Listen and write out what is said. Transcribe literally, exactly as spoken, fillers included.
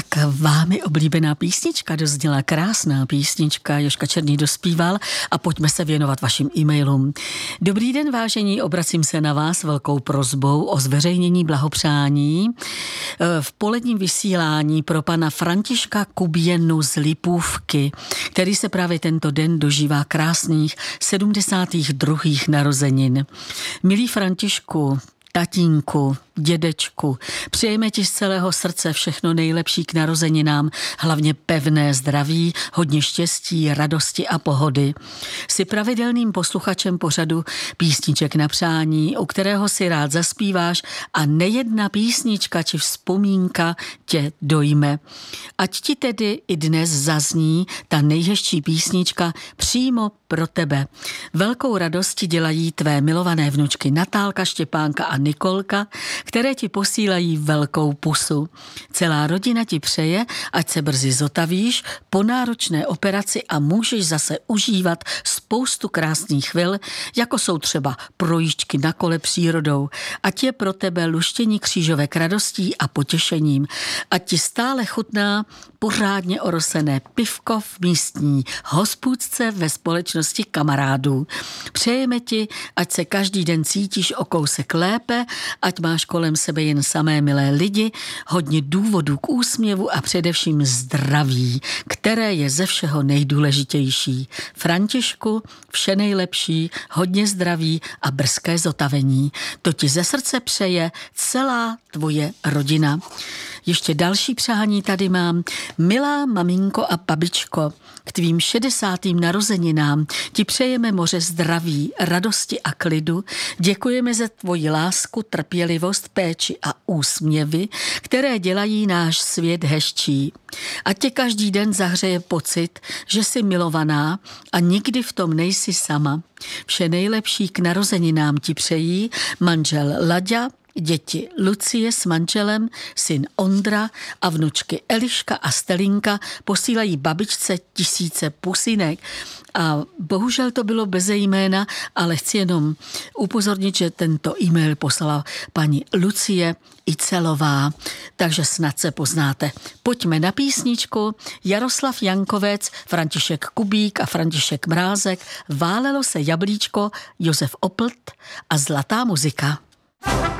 vámi oblíbená písnička dozněla, krásná písnička, Jožka Černý dospíval a pojďme se věnovat vašim e-mailům. Dobrý den, vážení, obracím se na vás velkou prosbou o zveřejnění blahopřání v poledním vysílání pro pana Františka Kuběnu z Lipůvky, který se právě tento den dožívá krásných sedmdesátých druhých narozenin. Milý Františku, tatínku, dědečku, přejeme ti z celého srdce všechno nejlepší k narozeninám, hlavně pevné zdraví, hodně štěstí, radosti a pohody. Jsi pravidelným posluchačem pořadu Písniček na přání, u kterého si rád zaspíváš a nejedna písnička či vzpomínka tě dojme. Ať ti tedy i dnes zazní ta nejhezčí písnička přímo pro tebe. Velkou radost ti dělají tvé milované vnučky Natálka, Štěpánka a Nikolka, které ti posílají velkou pusu. Celá rodina ti přeje, ať se brzy zotavíš po náročné operaci a můžeš zase užívat spoustu krásných chvil, jako jsou třeba projížďky na kole přírodou. Ať je pro tebe luštění křížovek radostí a potěšením. Ať ti stále chutná pořádně orosené pivko v místní hospůdce ve společnosti kamarádů. Přejeme ti, ať se každý den cítíš o kousek lépe, ať máš kolem sebe jen samé milé lidi, hodně důvodů k úsměvu a především zdraví, které je ze všeho nejdůležitější. Františku, vše nejlepší, hodně zdraví a brzké zotavení. To ti ze srdce přeje celá tvoje rodina. Ještě další přání tady mám. Milá maminko a babičko, k tvým šedesátým narozeninám ti přejeme moře zdraví, radosti a klidu. Děkujeme za tvoji lásku, trpělivost, péči a úsměvy, které dělají náš svět hezčí. A tě každý den zahřeje pocit, že jsi milovaná a nikdy v tom nejsi sama. Vše nejlepší k narozeninám ti přejí manžel Laďa, děti Lucie s manželem, syn Ondra a vnučky Eliška a Stelinka posílají babičce tisíce pusinek. A bohužel to bylo beze jména, ale chci jenom upozornit, že tento e-mail poslala paní Lucie Icelová, takže snad se poznáte. Pojďme na písničku. Jaroslav Jankovec, František Kubík a František Mrázek, Válelo se jablíčko, Josef Oplt a Zlatá muzika.